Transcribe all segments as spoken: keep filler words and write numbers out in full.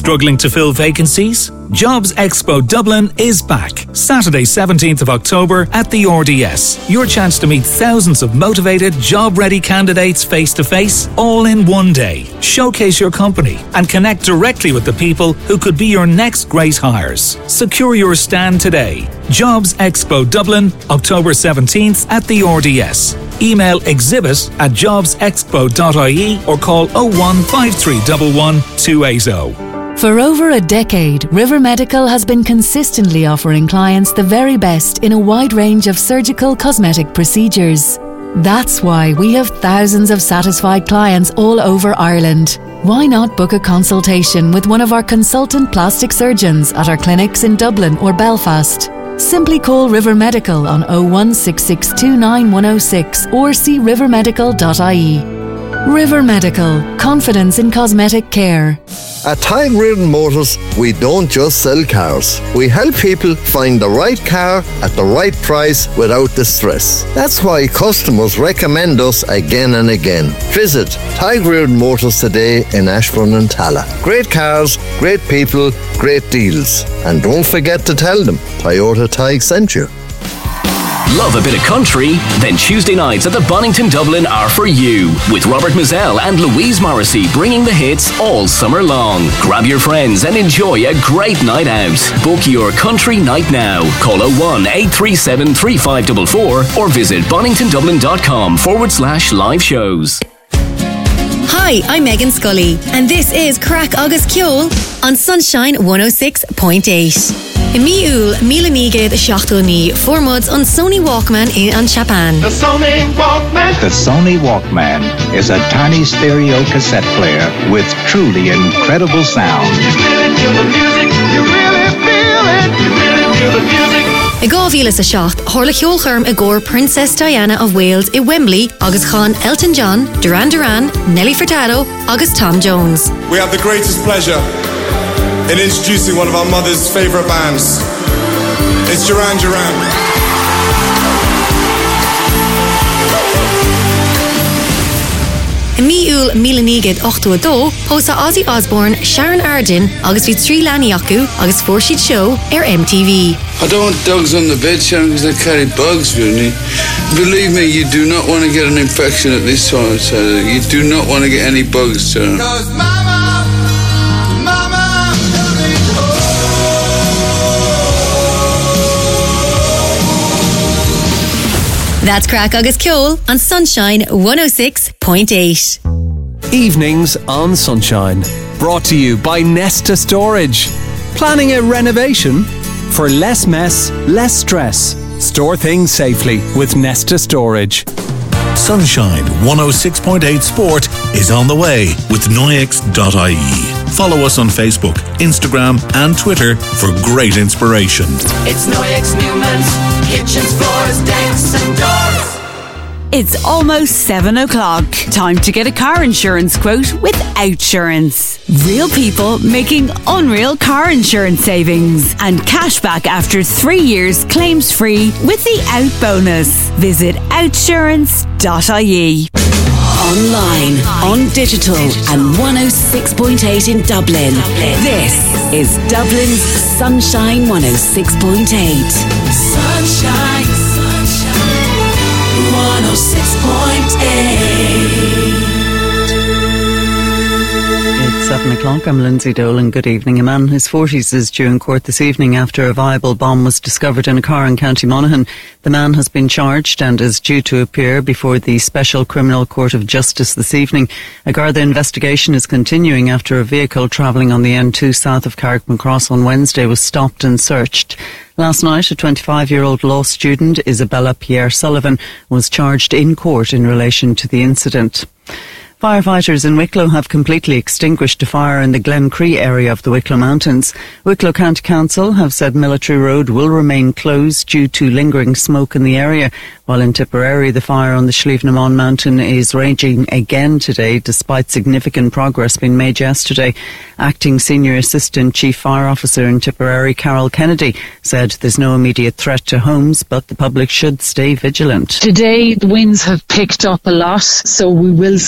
Struggling to fill vacancies? Jobs Expo Dublin is back. Saturday, seventeenth of October at the R D S. Your chance to meet thousands of motivated, job-ready candidates face-to-face, all in one day. Showcase your company and connect directly with the people who could be your next great hires. Secure your stand today. Jobs Expo Dublin, October seventeenth at the R D S. Email exhibit at jobs expo dot I E or call oh one five three one one two eight oh. For over a decade, River Medical has been consistently offering clients the very best in a wide range of surgical cosmetic procedures. That's why we have thousands of satisfied clients all over Ireland. Why not book a consultation with one of our consultant plastic surgeons at our clinics in Dublin or Belfast? Simply call River Medical on oh one six six two nine one oh six or see river medical dot I E. River Medical. Confidence in cosmetic care. At Tadhg Reardon Motors, we don't just sell cars. We help people find the right car at the right price without the stress. That's why customers recommend us again and again. Visit Tadhg Reardon Motors today in Ashbourne and Tala. Great cars, great people, great deals. And don't forget to tell them Toyota Tadhg sent you. Love a bit of country? Then Tuesday nights at the Bonington Dublin are for you, with Robert Mazzell and Louise Morrissey bringing the hits all summer long. Grab your friends and enjoy a great night out. Book your country night now. Call oh one eight three seven three five four four or visit boningtondublin.com forward slash live shows. Hi, I'm Megan Scully, and this is Crack Agus Ceol on Sunshine one oh six point eight. I miúil míle nígad seachtaí formuds on Sony Walkman in an Japan. The Sony Walkman. The Sony Walkman is a tiny stereo cassette player with truly incredible sound. You really feel the music. You really feel it. You really feel the music. I gábhíle sa seacht, tharla ceolcharm a gcóir Princess Diana of Wales i Wembley agus chun Elton John, Duran Duran, Nelly Furtado agus Tom Jones. We have the greatest pleasure in introducing one of our mother's favourite bands. It's Duran Duran. I miúil míle nígad ochtú a dó, pósa Ozzy Osbourne, Sharon Arden agus bhí trí leanaí acu agus fuair show ar M T V. I don't want dogs on the bed, Sharon, because they carry bugs, really. Believe me, you do not want to get an infection at this time, so you do not want to get any bugs, Sharon. That's Crack Agus Ceol on Sunshine one oh six point eight. Evenings on Sunshine. Brought to you by Nesta Storage. Planning a renovation? For less mess, less stress. Store things safely with Nesta Storage. Sunshine one oh six point eight Sport is on the way with Noyex dot I E. Follow us on Facebook, Instagram and Twitter for great inspiration. It's Noyex Newman's kitchens, floors, decks and doors. It's almost seven o'clock. Time to get a car insurance quote with Outsurance. Real people making unreal car insurance savings and cash back after three years claims free with the Out bonus. Visit outsurance dot I E. Online, on digital and one oh six point eight in Dublin. This is Dublin's Sunshine one oh six point eight. Sunshine, sunshine, one oh six point eight. It's seven o'clock. I'm Lindsay Dolan. Good evening. A man in his forties is due in court this evening after a viable bomb was discovered in a car in County Monaghan. The man has been charged and is due to appear before the Special Criminal Court of Justice this evening. A Garda investigation is continuing after a vehicle travelling on the N two south of Carrickmacross on Wednesday was stopped and searched. Last night, a twenty-five-year-old law student, Isabella Pierre Sullivan, was charged in court in relation to the incident. Firefighters in Wicklow have completely extinguished a fire in the Glencree area of the Wicklow Mountains. Wicklow County Council have said Military Road will remain closed due to lingering smoke in the area, while in Tipperary the fire on the Slievenamon Mountain is raging again today despite significant progress being made yesterday. Acting Senior Assistant Chief Fire Officer in Tipperary, Carol Kennedy, said there's no immediate threat to homes, but the public should stay vigilant. Today the winds have picked up a lot, so we will see a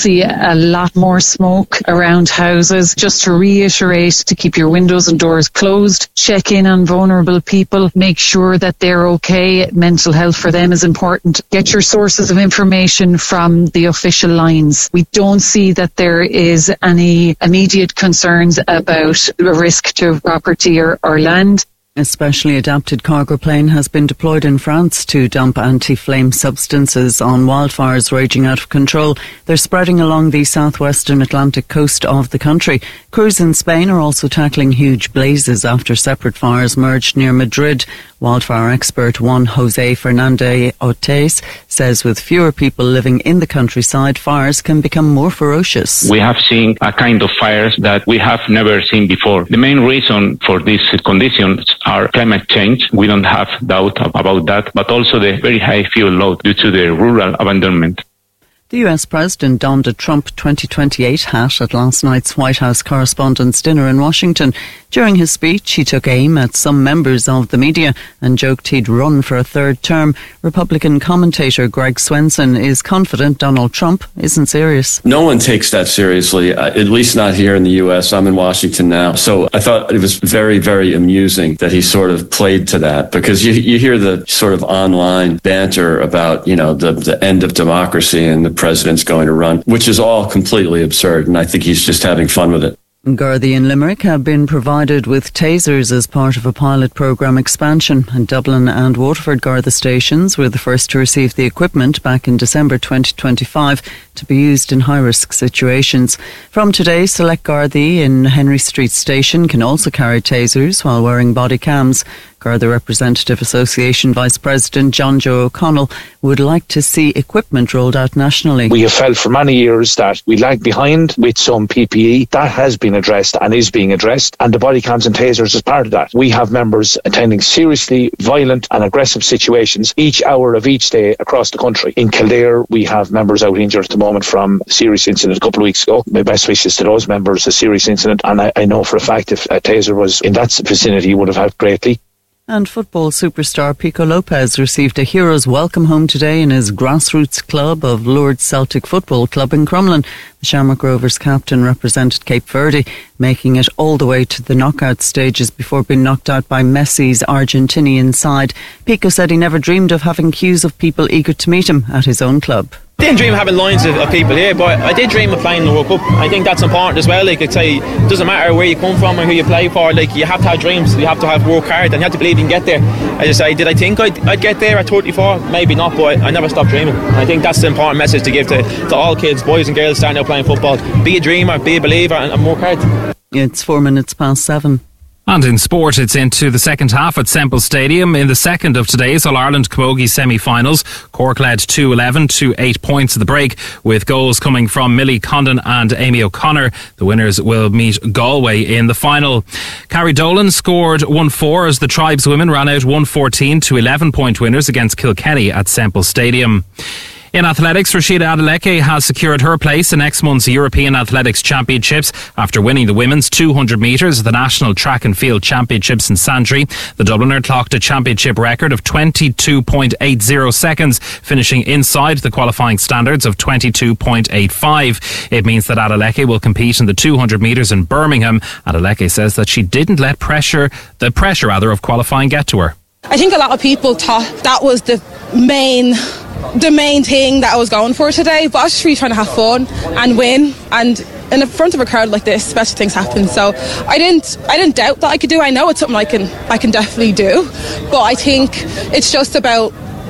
a lot more smoke around houses. Just to reiterate, to keep your windows and doors closed, check in on vulnerable people, make sure that they're okay. Mental health for them is important. Get your sources of information from the official lines. We don't see that there is any immediate concerns about a risk to property or, or land. A specially adapted cargo plane has been deployed in France to dump anti-flame substances on wildfires raging out of control. They're spreading along the southwestern Atlantic coast of the country. Crews in Spain are also tackling huge blazes after separate fires merged near Madrid. Wildfire expert Juan Jose Fernandez Ortiz says with fewer people living in the countryside, fires can become more ferocious. We have seen a kind of fires that we have never seen before. The main reason for these conditions are climate change. We don't have doubt about that, but also the very high fuel load due to the rural abandonment. The U S President donned a Trump twenty twenty-eight hat at last night's White House Correspondents' Dinner in Washington. During his speech, he took aim at some members of the media and joked he'd run for a third term. Republican commentator Greg Swenson is confident Donald Trump isn't serious. No one takes that seriously, uh, at least not here in the U S. I'm in Washington now. So I thought it was very, very amusing that he sort of played to that, because you, you hear the sort of online banter about, you know, the, the end of democracy and the president's going to run, which is all completely absurd. And I think he's just having fun with it. Gardaí and Limerick have been provided with tasers as part of a pilot programme expansion, and Dublin and Waterford Garda stations were the first to receive the equipment back in December twenty twenty-five to be used in high-risk situations. From today, select Gardaí in Henry Street Station can also carry tasers while wearing body cams. Garda Representative Association Vice President John Joe O'Connell would like to see equipment rolled out nationally. We have felt for many years that we lag behind with some P P E. That has been addressed and is being addressed, and the body cams and tasers is part of that. We have members attending seriously violent and aggressive situations each hour of each day across the country. In Kildare, we have members out injured at the moment from a serious incident a couple of weeks ago. My best wishes to those members, a serious incident, and I, I know for a fact if a taser was in that vicinity, he would have helped greatly. And football superstar Pico Lopez received a hero's welcome home today in his grassroots club of Lourdes Celtic Football Club in Crumlin. The Shamrock Rovers captain represented Cape Verde, making it all the way to the knockout stages before being knocked out by Messi's Argentinian side. Pico said he never dreamed of having queues of people eager to meet him at his own club. I didn't dream of having lines of, of people here, but I did dream of playing in the World Cup. I think that's important as well. Like I'd say, it doesn't matter where you come from or who you play for. Like you have to have dreams, you have to have work hard, and you have to believe you can get there. I just say, did I think I'd, I'd get there at thirty-four? Maybe not, but I never stopped dreaming. I think that's the important message to give to, to all kids, boys and girls starting out playing football. Be a dreamer, be a believer, and, and work hard. It's four minutes past seven. And in sport, it's into the second half at Semple Stadium. In the second of today's All-Ireland Camogie semi-finals, Cork led two eleven to eight points at the break, with goals coming from Millie Condon and Amy O'Connor. The winners will meet Galway in the final. Carridolan scored one four as the Tribes women ran out one fourteen to eleven point winners against Kilkenny at Semple Stadium. In athletics, Rashida Adeleke has secured her place in next month's European Athletics Championships after winning the women's two hundred metres at the National Track and Field Championships in Santry. The Dubliner clocked a championship record of twenty-two point eight zero seconds, finishing inside the qualifying standards of twenty-two point eight five. It means that Adeleke will compete in the two hundred metres in Birmingham. Adeleke says that she didn't let pressure, the pressure rather, of qualifying get to her. I think a lot of people thought that was the main the main thing that I was going for today, but I was just really trying to have fun and win, and in the front of a crowd like this, special things happen. So I didn't I didn't doubt that I could do. I know it's something I can I can definitely do, but I think it's just about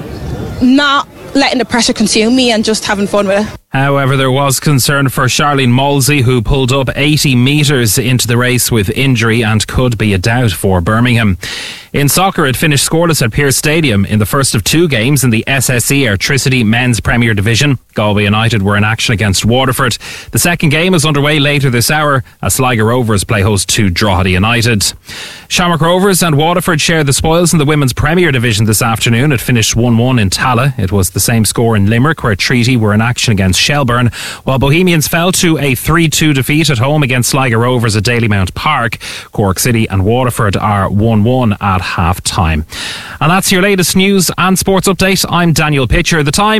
not letting the pressure consume me and just having fun with it. However, there was concern for Charlene Molsey, who pulled up eighty metres into the race with injury and could be a doubt for Birmingham. In soccer, it finished scoreless at Pearse Stadium in the first of two games in the S S E Airtricity Men's Premier Division. Galway United were in action against Waterford. The second game is underway later this hour as Sligo Rovers play host to Drogheda United. Shamrock Rovers and Waterford shared the spoils in the Women's Premier Division this afternoon. It finished one one in Tala. It was the same score in Limerick, where Treaty were in action against Shelburne, while Bohemians fell to a three two defeat at home against Sligo Rovers at Dalymount Park. Cork City and Waterford are one one at half time. And that's your latest news and sports update. I'm Daniel Pitcher. The time